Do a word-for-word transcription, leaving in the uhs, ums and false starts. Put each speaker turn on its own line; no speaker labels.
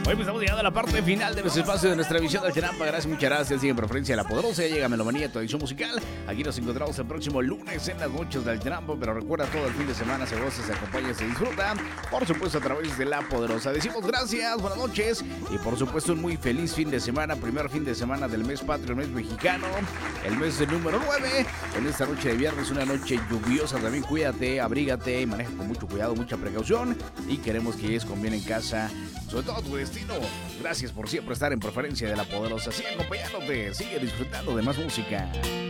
Hoy pues estamos llegando a la parte final de nuestro espacio de nuestra visión del Trampa. Gracias, muchas gracias. Sigue en preferencia de La Poderosa. Ya llega Melomanía, tu edición musical. Aquí nos encontramos el próximo lunes en las noches del Trampa. Pero recuerda, todo el fin de semana se goza, se acompaña, se disfruta. Por supuesto, a través de La Poderosa. Decimos gracias, buenas noches. Y por supuesto, un muy feliz fin de semana. Primer fin de semana del mes patrio, el mes mexicano. El mes número nueve. En esta noche de viernes, una noche lluviosa. También cuídate, abrígate, maneja con mucho cuidado, mucha precaución. Y queremos que llegues con bien en casa, sobre todo tu destino. Gracias por siempre estar en preferencia de La Poderosa. Sigue acompañándote, sigue disfrutando de más música.